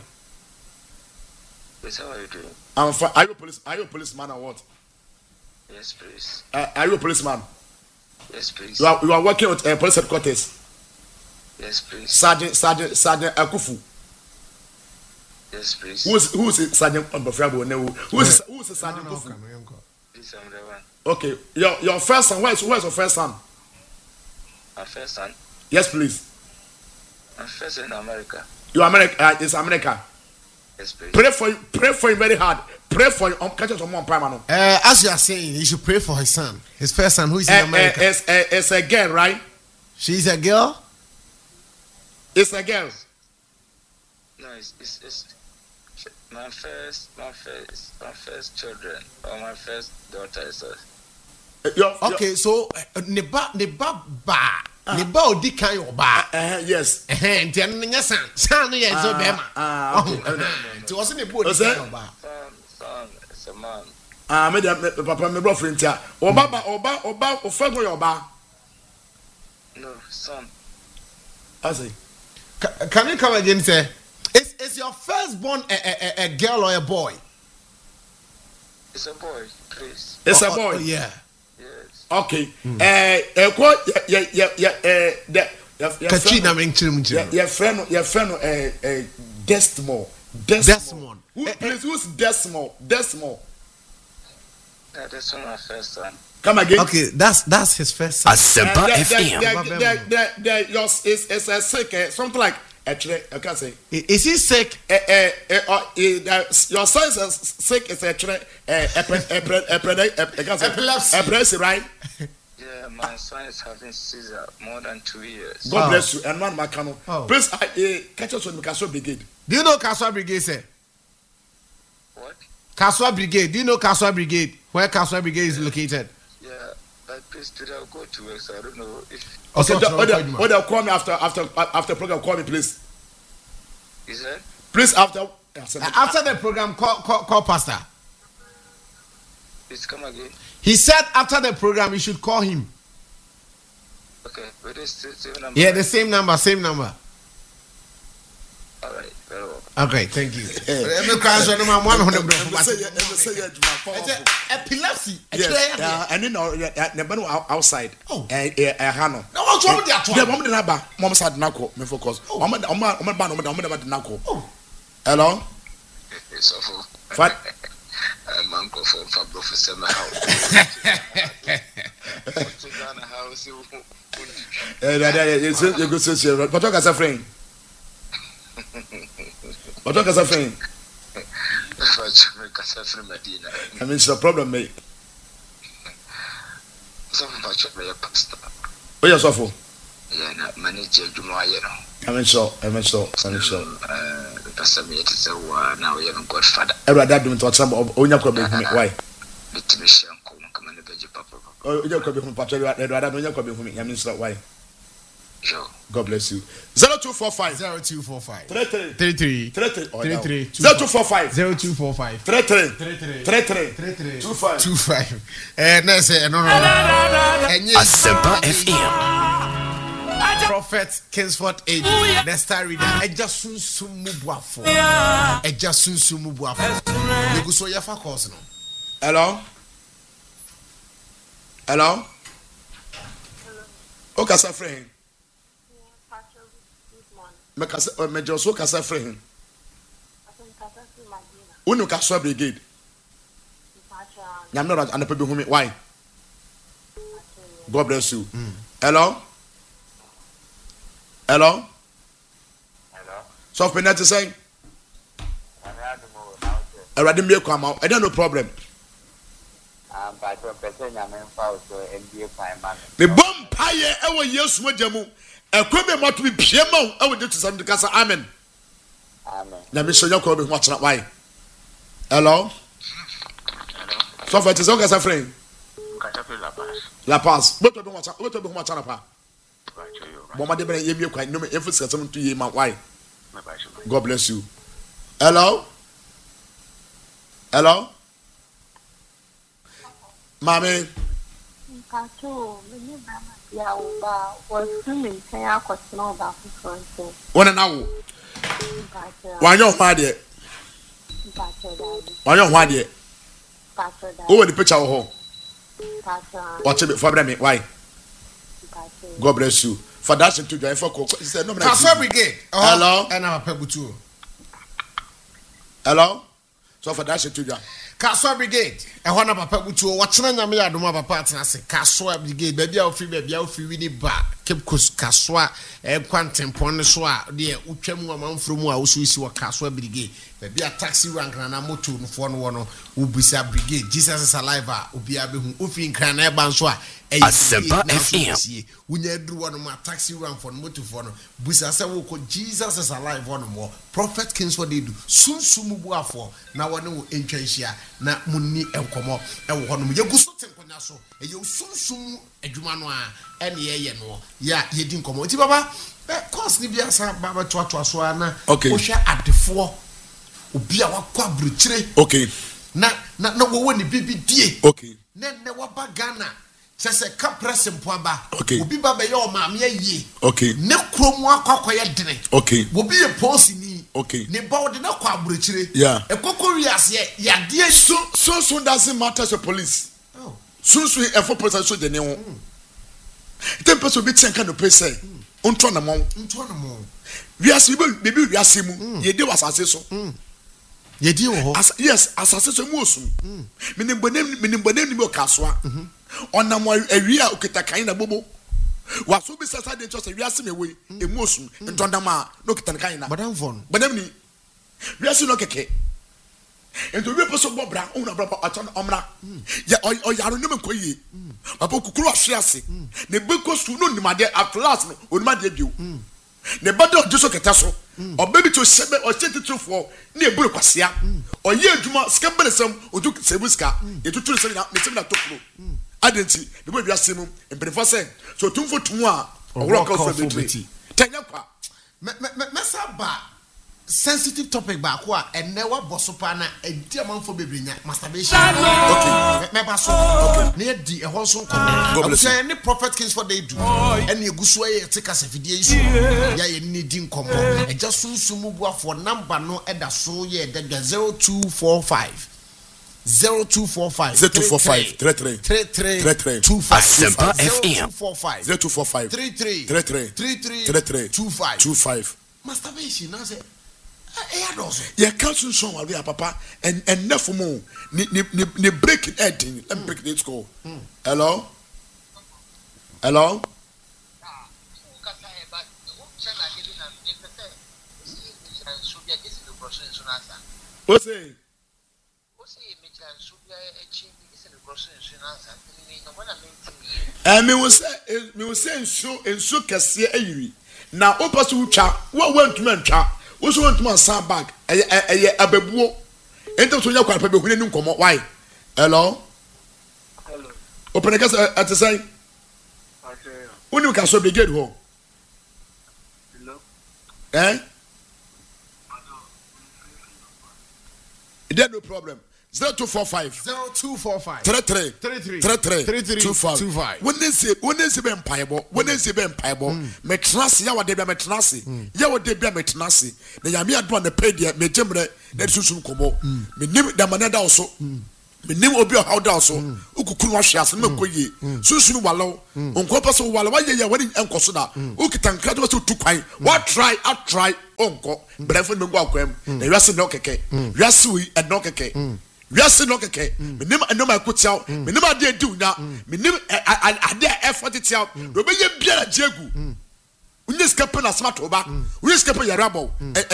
Yes, how are you doing? I'm fine. Are you a police are you a policeman or what Yes, please. uh, are you a policeman Yes, please. you are you are working with uh, police headquarters Yes, please. sergeant sergeant sergeant Akufu Yes, please. who is who is sergeant Obafrabo ne who is who is sergeant Akufu Please, I'm the one. okay your your first son where is where is your first son My first son. yes please My first in America. you America uh, it's America Yes, please. pray for you pray for him very hard pray for you um, catch us on one prime no Uh, as you are saying, you should pray for his son, his first son, who is in uh, America. uh, it's, uh, it's a girl right She's a girl. it's a girl No, it's, it's, it's my first, my first, my first children or my first daughter is us. uh, your, Okay, so uh, neba neba ba neba odi kan yo ba. your, uh, yes Eh, nti anu nya san. San no ye so be ma. ah okay Nti wo se neba odi Ose? kan yo ba. Son, son, it's a man. ah me, me papa me bro friend tia oba ba oba oba ofago your ba No, son. I say Ca- Can you come again, sir? Is is your firstborn a, a, a, a girl or a boy? It's a boy, please. it's Oh, a boy oh, yeah. Yes. okay eh eh ko ya ya ya eh the Kachi na menchim your menchim. your friend your friend eh eh Desmond Desmond Desmond. who Eh, please who's Desmond Desmond That is my first son. come again Okay, that's that's his first son. Asempa Uh, F the, M. the, the, the, the, your, it's, it's a sick, uh, something like, actually, I can't say. I- Is he sick? Uh, uh, uh, uh, uh, your son is sick, it's actually, uh, epi- epi- epi- epi- I can't say. Epilepsy. Epilepsy, right? Yeah, my son is having seizure more than two years. God Oh. bless you. And one Macano. Oh. Please, I, uh, catch us on the Castle Brigade. Do you know Kaswa Brigade, sir? What? Kaswa Brigade. Do you know Kaswa Brigade? Where Kaswa Brigade is located? Yeah, but please, today I'll go to work, so I don't know if. Also, Okay, Chiro or they'll, Kodima. or they'll call me after, after, after program, call me, please. Is that? Please, after. Uh, After the program, call, call, call Pastor. Please come again. He said after the program, you should call him. Okay, but it's still same number. Yeah, the same number, same number. All right, very well. Okay, thank you. Every question, I'm one hundred Ever say, ever say, yeah, Juma, powerful. Epilepsy. Yes, uh, and then uh, yeah, the man outside. Oh. eh, eh, eh, Hano. Now what's wrong with that The one? mom did not buy. Mom said, "Nako, me focus." Oh. Mom, mom, mom, mom, mom, mom, mom, Nako. Oh. Hello. It's awful. What? I'm uncle for Fabio for summer house. house. Eh, that is you go say, but talk as a friend. But talk as a friend. Medina. I mean, it's a problem, mate. Some of my pastor. Oh, yes, awful. Yeah, not manager Juma, you know. I mean, so, I mean, so, I mean, so. Uh, the pastor made it so now we have Godfather. Every dad doing to some of Onya Kobe. Why? The Timishan come and the papa. Oh, Onya Kobe from Patrick. I'd rather Onya Kobe for me. I mean, so why? Sure. God bless you. Zero two four five. Zero two four five. Three three. Three three. Three three. Oh, Three no. three. Two Zero two four five. Zero two four five. Three three. Three three. Three three. Three three. Two five. Two five. Eh, no, sir, no, no, no. Asempa F M. Prophet Kingsford Age. The star reader. Eja sunsun mu buafo. Eja sunsun mu buafo. You so ya fa course no. Hello. Hello. kasa frɛ me kasa me jo so kasa frɛ hin unu kasa brigade nyam no anape bi humi why God bless you. Mm. Hello? Hello? Hello? So for net to say? I read me come out. I don't no problem. Um, but the person I'm in for so N B A prime man. The bomb pie ever yes mo jamu. E kwe me mo to be piema o we to some kasa amen. Amen. Na me show you ko be watch na why. Hello? Hello? So for it is okay, friend. La Paz. La Paz. What to be watch? What to be watch na pa? Mama de be yemi kwa no me emphasis some to ye man why? God bless you. Hello? Hello? Mommy. Kato, me ba ya uba was swimming say akotno ba fufu. One na wo. Wan yo hwa de. Wan yo hwa de. Oh, the picture ho. Watch it for me. Why? God bless you. For that to join for he said no. Pastor Brigade. Hello. And I'm a pebutu. Hello. So for that to join. Kaswa Brigade. E ho na papa butu. Watchna nyame ya doma papa atena se. Kaswa Brigade. Baby a free baby a free wini ba. Cape Coast Kaswa e kwantempon ne so a de utwam amanfro mu a wo so isi wo Kaswa Brigade. Baby a taxi rank na na moto no fo no no ubisa Brigade. Jesus is alive a obi abehu. Ofi nkran na e ba nso a Asempa F M. Unya dru wono ma taxi rank for no moto for no. Busa se wo ko Jesus is alive wono mo. Prophet Kings what they do. Sunsumu buafo na wono wo entwa hia na munni enkomo e wo hono yeguso tenkonya so e ye sunsumu adwuma no a ene ye ye no ya yedi nkomo ti baba e course ni bia sa baba to to so ana wo hwe adefo obi a wakwa bruchire okay na na na wo woni bibi die okay na na waba Ghana sese ka press mpoaba okay obi baba ye o maame ye okay ne kromu akwakoye dene okay obi ye post ni okay ne ba wode na kwa abrochire yeah ekoko wiase ya de so so so doesn't matter to police oh so so e for police so de ne ho ten person be ten kan no pay say onto na mo onto na mo wiase be be wiase mu ye de wasase so ye di wo ho yes asase so mu osum menim bonem menim bonem ni be okasoa onam awia okita kan na bobo waso bi sasa de cho se wiase mewe emu osum ntondam a no okita kan na badam fon badam ni wiase no keke ento we person bobra ona bra aton omra ya o yaro nem koyi papa kukuru ahwe ase ne bekosu no nimade at last no onimade bio ne bado jeso keta so obabi to sebe o tititufo ne eburu kwasea oye adwuma skambelesem odu sebuska etuturu se na metem na tokro adenti ne bo wiase mu empirefo se so tumfo tumu a owro ka fo beti tanya kwa me me mesaba sensitive topic ba ko a enne wa bosopa na edi amanfo bebrenya masturbation okay me ba so okay ne di e ho so nko say any Prophet Kings for they do ene eguso e tika sefidie isu ya ye ni di nkomo e ja sunsumu buafo number no e da so ye da zero two four five zero two four five zero two four five three three three three three three two five Asempa F M zero two four five zero two four five three three three three three three three three two five two five masturbation na say e ya dozo ye council song wa we papa and and nefumo ni ni ni break it ending let me break it go hello hello what's it eh me will say me will say so enso kese ayiri na opaso utwa wo wantuma ntwa wo so wantuma san bag eh eh ababuo ento so nya kwa pa be hune ni nkomo why hello Hello. open ka at say uni ka so brigade ho Hello. eh there no problem zero two four five zero two four five three three three three three three three three two five two five when they say when they say ben paibo when they say ben paibo me trance ya wode bia me trance ya wode bia me trance na ya me adwa na pay dia me jemre na susum komo me nim da manada oso menim obi a how down so ukukuru wa hwe ase me koye sunsun walo onko pese walo wa ye ye wani enko so da ukita nkra to so tu kwan wa try I try onko brefo me go akwam na wiase no keke wiase wi e no keke wiase no keke menim enoma akotiaw menim ade adi unya menim ade effort tiaw do be ye bia jegu unye skepe na smart oba unye skepe yarabo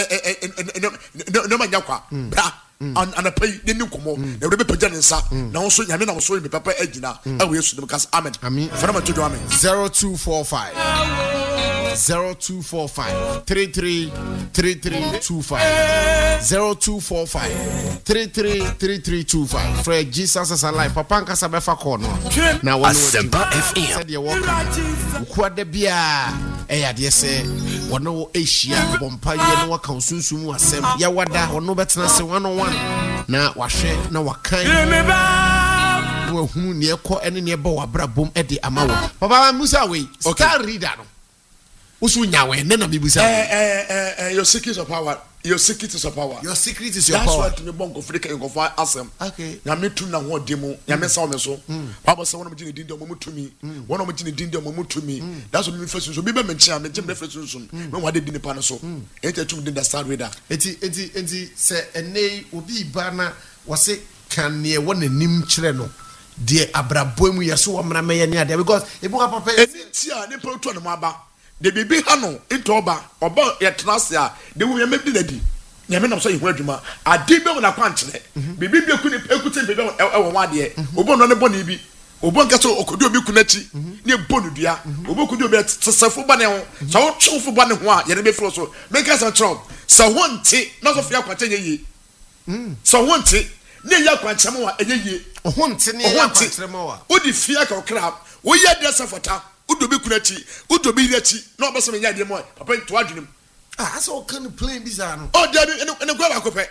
no manya kwa bra an anapai de nkomo na we be pagya ne nsa na wo so nyame na wo so me papa agina awe yesu dem kas amen amen fana to do amen zero two four five zero two four five three three three three two five zero two four five three three three three two five Fred Jesus is alive papa nkasa be fa call no na wo Asempa F M said ye wo ko da bia e ya de se wono wo ehia bompa ye no waka sunsun asem ya wada wono betena se one on one na wahwe na wakan wo hunu ne ekọ ene ne ba wabra bom e de ama wo papa musa we star reader no usu nyawe ne na bibusa eh eh eh your secret of power your secret is your power your secret is your that's power that's why to me bongo frika en go asem okay na metu na ho de mu ya me saw me so baba say wonu mji ne dinde mo mutumi wonu mji ne dinde mo mutumi that's what me first so be be menchi am jim reference so me wa de dine pa no so enti tum dinde star reader enti enti enti se ene obi ba na wose kan ne wona nim kire no de abrabom yeso wo mra me ye ne ade because ebu papa enti a ne pa to no aba de bibi ha no into oba oba ye trase a de wo ye mebdi dadi nyame nam so ye ho adwuma ade be wona kwankyere bibi bi ku ne ekute bibi e wo wade obo no ne bone bi obo nka so okodu obi ku nachi ne bonu dua obo kodu obi tsesafo ba ne ho so wo twofo ba ne ho a ye ne be fro so make us control so wonte na so fia kwakye ye mm so wonte ne ya kwakye mo a ye ye ohonte ne ya kwakye mo a odi fia ka okra wo ye de safota udobi kunachi udobi yachi no be some nyade mo papa to adwenem ah so can play this ano oh there ene gwa akopɛ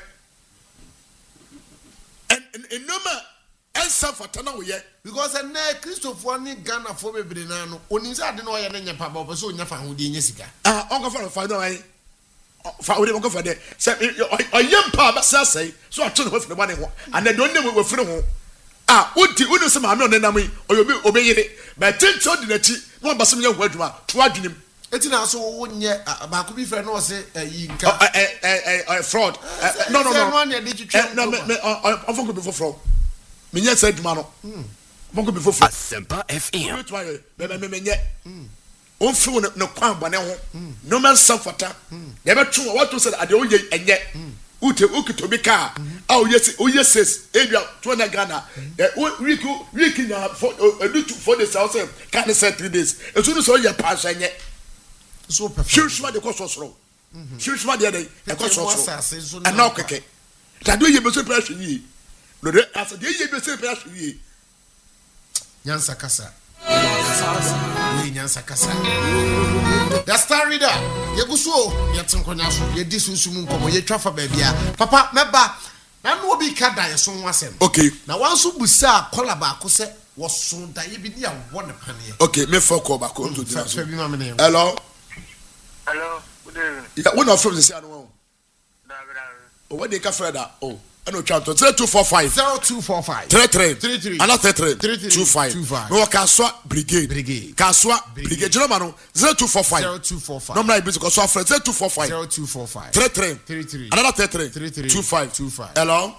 en en no ma ensa fata na wo ye because na Christopher ni Ghana for bebre na no onim sa ade na oye na nya pa ba so onya fa ho de nya sika ah onko fa fa no ai fa wo de onko fa de se oyem pa ba sa sai so ato no ho firi ba ne ho ana do ne wo firi ho ah udi unu se ma me onenam yi oyobi obeyire ba tinto di nachi no basem nya ho adwuma to adwenem eti na so wo nye ba ko bi fre no se yi nka eh eh eh fraud no no no no me me on fo ko bi for fraud me nya se adwuma no fo ko bi for fraud Asempa F M me to aye be me me nye on fi no kwan bone ho no man safata ye be twu what to say ade o ye enye ute ukito bi ka ah o yes o yes ebia to na Ghana week week na for do for the south can say three days e so no so ye pass enye so perfect shusma de ko so soro shusma de dey e ko so soro and now keke that do ye be so pressure yi no de as de ye be so pressure yi nyansa kasa we nyansa kasa the star reader ye guso ye tenkonya so ye di sunsumu nkomo ye twafa ba bia papa meba na no obi ka da ye so wasem okay na wanso busa kola ba ko se wo so da ye bi ni a wo ne pane okay me for call back on to the hello Hello, good evening. yeah we not from the say no Da da. oh what they ka freda oh I know chat to zero two four five zero two four five three three three three another three three three two five two five no kaswa brigade brigade kaswa brigade jeno mano zero two four five zero two four five number is because so friend zero two four five zero two four five three three three three another three three three three two five two five hello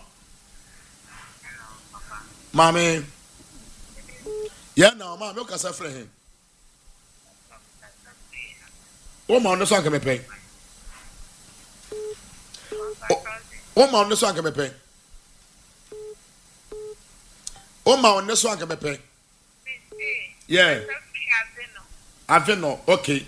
mami yeah now mami o kasa friend him o ma on so anke mepe o ma on so anke mepe o ma on so anke mepe yeah aveno okay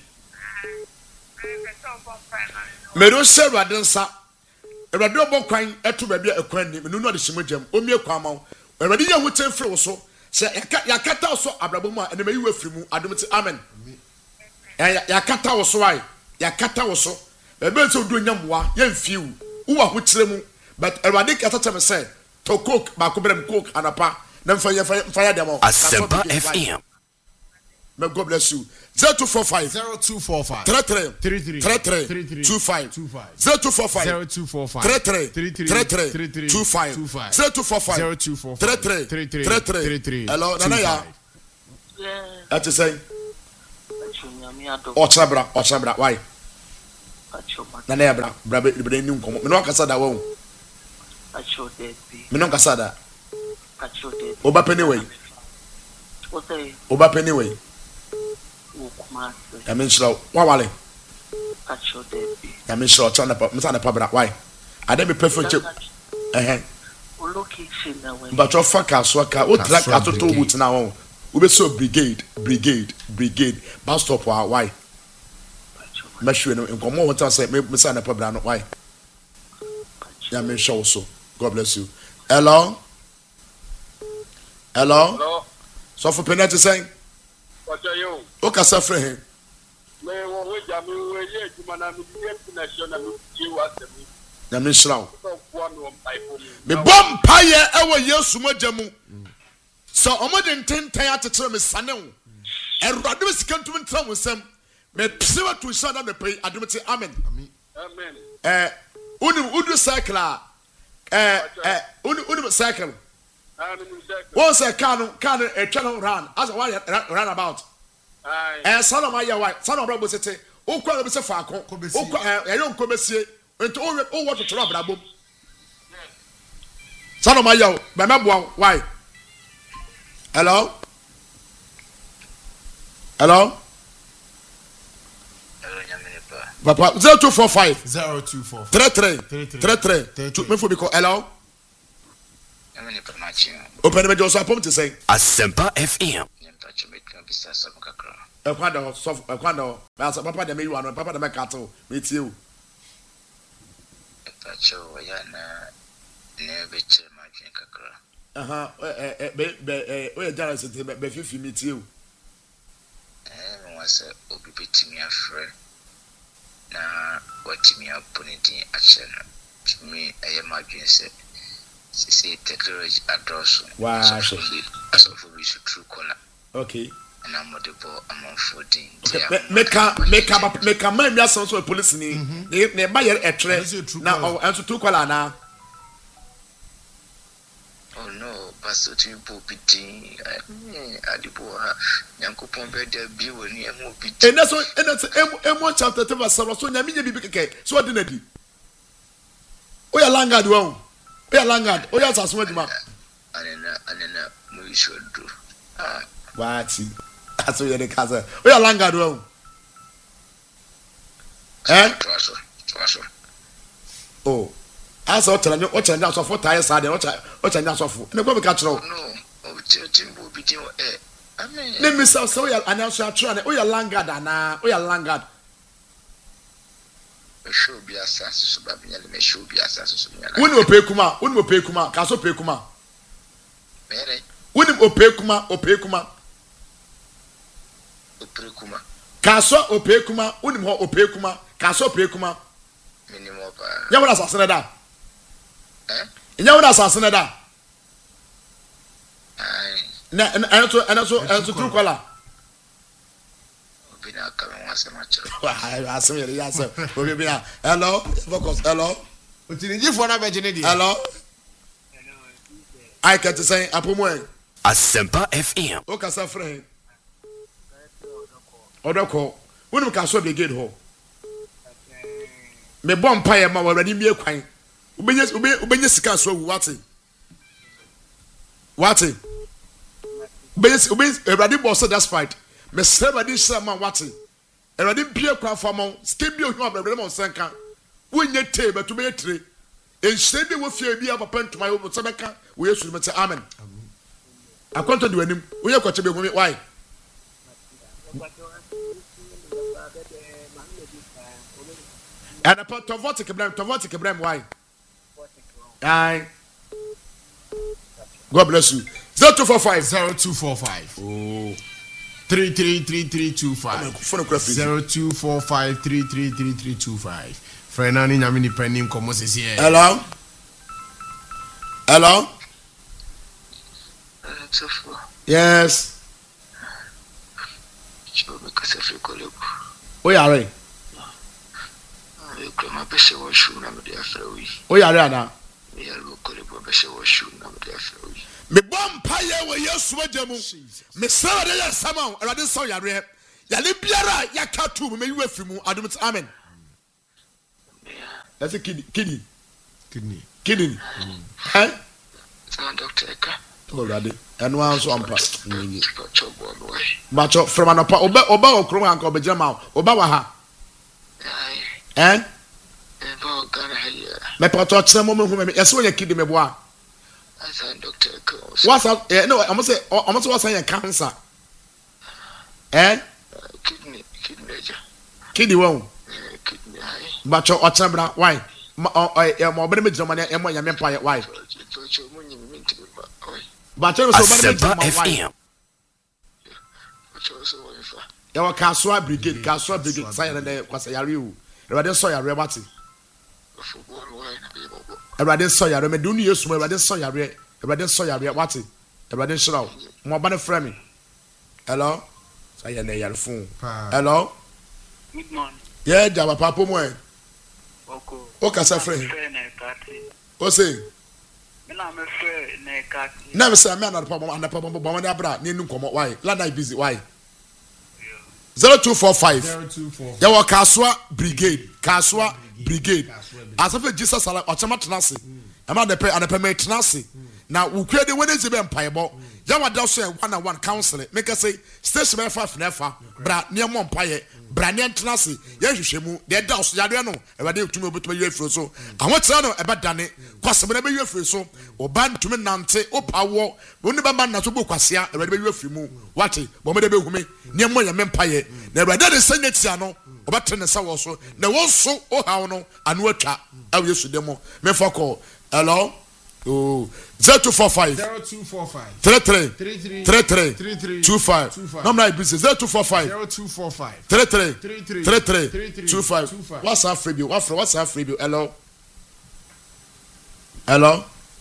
me do se ruade nsa ruade obo kwan eto ba bia ekwan ni me no de shimojam o mie kwa ma ruade ye hu ten firi wo so se yakata so abrabom a ene me yiwe firi mu adom ti amen yakata wo so ai yakata wo so ebe se odu nyamwa ye mfiu wo ho kire mu but ruade kata tell me say to cook ba ko brem cook anapa na mfa ye mfa ya dem Asempa F M May God bless you. zero two four five zero two four five three three three three three three three three two five two five zero two four five zero two four five three three three three three three three three two five two five zero two four five zero two four three five three three three three three three three. Hello, Nana ya. Yeah. Ati say. Nyame ado. Ochabra, Ochabra, why? Acho ma. Nana ya bra, bra be be ni nkomo. Me no kasa da wo. Acho de bi. Me no kasa da. Acho de. Oba penny way. O say Oba penny way. wo kuma se. Ya men shira, wa wale. Acho de bi. Ya men shira chana pa, me sa na pa bra, why? Ade be perfect chip. Eh eh. O location na we. But your fuck aso aka, o track atoto boot na wo. We be so brigade, brigade, brigade. Bus stop why? Me sure no nkomo what say me me say na pabra no why? Ya me show so. God bless you. Hello? Hello? Hello. So for penalty saying, What are you? o ka safre he. Me wo we jam we ye juma na me di national me di wa se me. Ya me shraw. So kwa no mpai po me. Me bom paye e wo Yesu mogya mu. So omode ntenten atetere me sane wo. Erade me sikantum ntra wo sem. Me psewa to shada me pay adomte amen. Amen. Eh uni udu cycle a eh eh uni uni cycle. Amen. One say can can e twa no run as why run about. Aye. Eh son of my why son of brabo sete o kwa be se fa ko o kwa eh yon ko besie ento o o what to rub brabo. Son of my yo be meboa why? Hello? Hello? Papa zero two four five zero two four three three three three two me for because hello? Open me just apom to say Asempa F M. e kwanda so e kwanda asa papa dem you ano papa dem kato me tie o Pacho ya na ne be che ma dwen kakra. aha eh be be o ya jara se be fifi me tie o Eh mo wase obi betimi afre na watimi aponiti ache na me eye ma dwen se se technology adoso wow so so for we should true corner. okay And I'm modible among fourteen. make a make a make a man ya so police ni ne ba yer etre na o enso true caller na Oh no, pastor to pupiti adibo ha Nyankopon be there bi woni emu piti. and so and so emu chapter two verse seven so nyame nya bibi keke so ordinary o ya langard wo o ya langard o ya saso aduma Anena anena mu should do. Ah wati aso ye de kaza o ya langard wo eh traso traso. oh asa o tell me o tell me so for tire side o tell o tell me so for na go be ka kiro No, o timbo piti o eh. Amen. let me say so ya announce ya try o ya langard ana o ya langard Show bi asase so ba binya le show bi asase so binya. woni opekuma woni opekuma ka so opekuma Mere woni opekuma opekuma oprekuma ka so opekuma woni ho opekuma ka so opekuma minimum pa. nya wona asase da Eh? nya wona asase da Ai, na ana so ana so ana so true caller obi na ka me wase ma chiro. wa asem yere ya asem obi bi na hello focus hello Otiniji for na be jene di. hello I can say apomo en Asempa F M. o ka sa frɛ odoko woni ka so be gate ho me bom pa ye ma wawani mi ekwan ubenye ubenye sika so wu wate wate ubenye ubenye everybody boss that fight me everybody say man wate everybody bie kwa famon ske bie ohun abrabere mo senka wonye te betu be tire enhye bi wo fie bi papa ntoma yo so beka wo yesu me te amen akonto de wanim wo ye kwache be gumi why and upon Tovotic Ibrahim, Tovotic Ibrahim, why? Aye. God bless you. Zero two four five. zero two four five Oh. three three three three two five Phonography. zero two four five three three three three two five. Frenani nyami ni penim komo sisi e. Hello. Hello. So for Yes. Chibo me kasa free kolebu. O yare. E krema be she wo shoe na me dey afra wi. O yare ana. Me yare kolebu be she wo shoe na me dey afra wi. Me bom paye we Yesu agyamu. Me say de ya sama Awurade so yare. Yale biara yaka tu me yiwe fimu adum amen. That's a kidney kidney Kidney. kidney. Eh? San doctor Eka. Already. And one so ampa. Chobo boy. Bacho from anapa oba oba okro anka obegina ma oba wa ha. Ai. Eh? E ba Ghana here. Me pato kyerɛ mo me hu me yɛsɛ wɔyɛ kidi me boa. San doctor Eka. What's up? Eh, no, I'm say I'm say what's your cancer? Eh? Kidney kidney ja. Kidi won. Kidney ai. Bacho ɔkyerɛ bra why? Ma ɔ mo bere me gyina ma ne mo nya me pa why? Bacho mo nyi me ntimi ba. Oi. Bacho so bere me gyina ma F why? M. Bacho so wo fa. Ya wa Kaswa brigade, Kaswa brigade say na kwasa yare o. Ewade so yare bati. Football why na be bobo. Ewade so yare me dunu Yesu mo ewade so yare. Ewade so yare wati. Ewade shiraw. Mo ba ne frɛ me. Hello? Say na yare phone. Hello? Good morning. Yeah, jaba papa mo e. Oko. O kasa frɛ. Frɛ na kati. O say Me na me frɛ na kati. na me say me na papa mo na papa mo mo na bra na enu komo why? La na busy why? zero two four five zero two four five. Ya wa Kaswa brigade, Kaswa brigade. Asafe Jesus ala ochama tenase. Ama de pe anape me tenase. Na ukwe de Wednesday be mpaebo. Ya wa da so one on one counseling. Make us say station be five na fa. Bra ne mo mpaye. Bra ne tenase. Ya hwehwemu. De da so ya de no. E wa de tumi obetuma yue firi so. Ahwo tira no e ba dane. Kwasem na be yue firi so. Oba ntumi nante, opawo. Woni be ba na so bo kwasea. E wa de be yue firi mu. Wate. Bo me de be hume. Ne mo ya me mpaye. Na e wa de senetia no. Oba tene sa wo so. Na wo so o hawo no anu atwa. Awu Yesu demo. Me fa call. Hello? Oh, zero two four five zero two four five three three three three three three three three two five. two five. Number is zero two four five zero two four five three three three three three three three three two five. two five. What's our freebie? What's what's our freebie? Hello. Hello.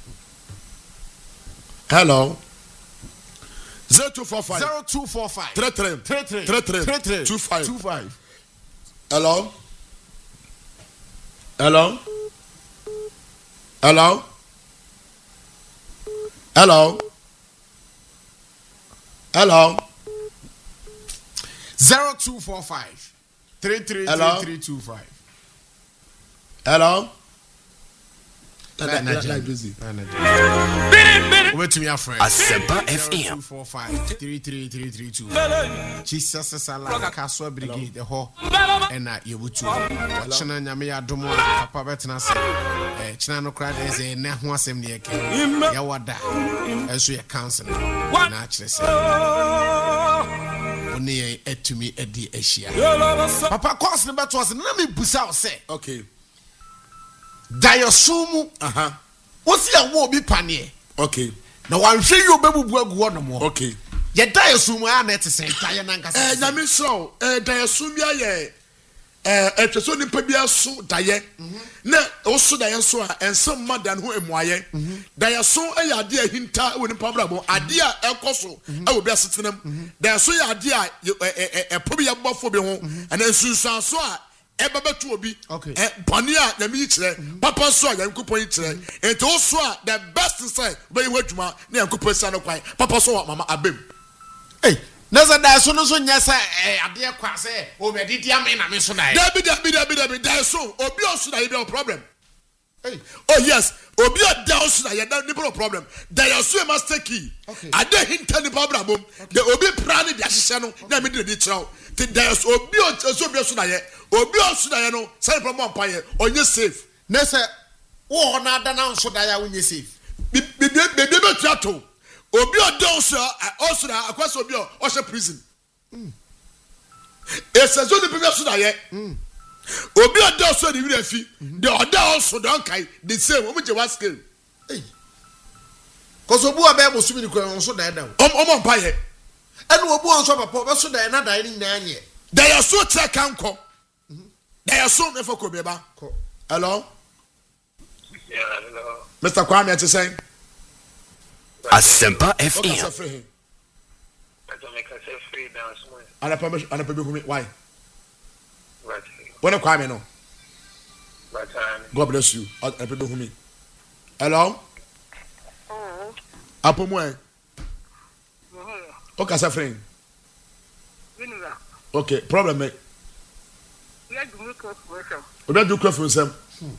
Hello. Zero two four five zero two four five three three three three three three three three two five. two five. Hello. Hello. Hello. Hello. Hello. zero two four five three three Hello? three three two five. Hello. That- that- that busy. Over to me, our friend. Asempa F two M. four five three three three three two. Jesus is a lot. Kaswa brigade the whole and na yebutu. China nyame ya domo papa betena se. Eh china no crowd is a na ho asem ne yake. Ya wada. Enso ye council. Na akire se. Oni etumi edi ehia. Papa course ne beto ase na me busa o se. Okay. Dayosumu. Uh-huh. Wosi ya wo bi pane. Okay. Na wanhwe yi obebubu agu ho no mo. Okay. Ye dayosumu a na tese daye na nkasa. Eh nyame so eh dayesu bia ye eh etweso nipa bia so daye. Na oso daye so a ensem madan ho emuaye. Dayeso eh ade a hinta we nipa brabo ade a ekoso e wo bia setenam. Dayeso ye ade a eh pobi ya bofo bi ho ana nsunsan so a eba betu obi eh bani a na mi kire papa so a yankopon yi kire enti o so a the best say be yi adwuma na yankopon sa no kwan papa so a mama abem Hey, nasa da so no so nya sa eh ade kwa se o be didi am na me so na e. Dabi dabi dabi dabi da so obi o so na ye no problem. Hey, Oh yes, obi o da so na ye no no problem. Da so e master key. Okay. Ade hinta ni problem bom. The obi pra ni dia hye no na me de di kyerɛw. Ti da so obi o so obi so na ye. Obi o so na ye no, say problem pa ye. Onye safe. nasa wo na da na so da ya wonye safe. Bi bi bi bi be tuato. Obi o da so o so na akwasa obi o o hye prison. Mm. Esa zo ni bi so na ye. Mm. Obi o da so ni wi afi. The other also don kai the same. Omo je wa scale. Hey. Cause obu abe mo sumi ni kwa so da da. Om om pa ye. Enu obu on so papa be so da na da ni na anye. There are so check kanko. There are so me for ko beba. Hello? Yeah, hello. Mister Kwame at saying. Asempa F Okay, M. sir, free him. I don't make us free Ana permission ana permission me why? Right. When kwa me no. Right. God bless you. Ana permission me. Hello? Oh. Apo mo eh. Okay, friend. Okay, problem me. Yeah, do me close for some. We do close for some.